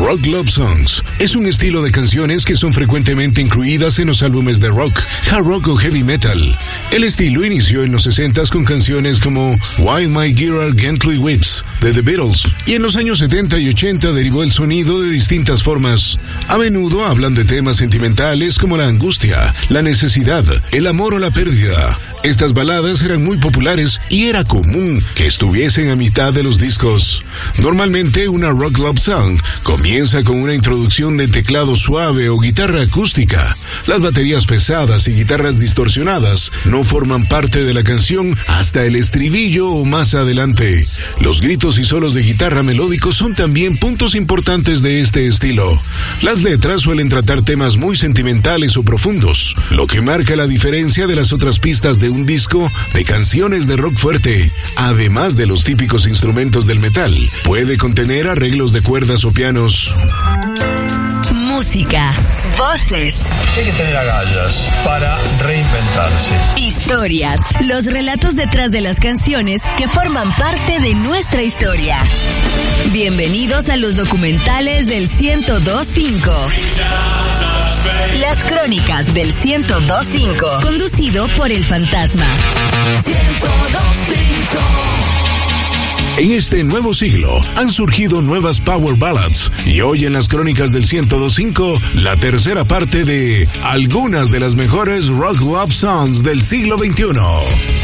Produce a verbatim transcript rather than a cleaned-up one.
Rock Love Songs es un estilo de canciones que son frecuentemente incluidas en los álbumes de rock, hard rock o heavy metal. El estilo inició en los sesentas con canciones como While My Guitar Gently Weeps de The Beatles, y en los años setenta y ochenta derivó el sonido de distintas formas. A menudo hablan de temas sentimentales como la angustia, la necesidad, el amor o la pérdida. Estas baladas eran muy populares y era común que estuviesen a mitad de los discos. Normalmente una Rock Love Song comienza con una introducción de teclado suave o guitarra acústica. Las baterías pesadas y guitarras distorsionadas no forman parte de la canción hasta el estribillo o más adelante. Los gritos y solos de guitarra melódicos son también puntos importantes de este estilo. Las letras suelen tratar temas muy sentimentales o profundos, lo que marca la diferencia de las otras pistas de un disco de canciones de rock fuerte. Además de los típicos instrumentos del metal, puede contener arreglos de cuerdas o pianos. Música, voces. Hay que tener agallas para reinventarse. Historias, los relatos detrás de las canciones que forman parte de nuestra historia. Bienvenidos a los documentales del ciento dos punto cinco. Las crónicas del ciento dos punto cinco. Conducido por El Fantasma. ciento dos punto cinco. En este nuevo siglo han surgido nuevas power ballads y hoy en las crónicas del ciento dos punto cinco la tercera parte de algunas de las mejores rock love songs del siglo veintiuno.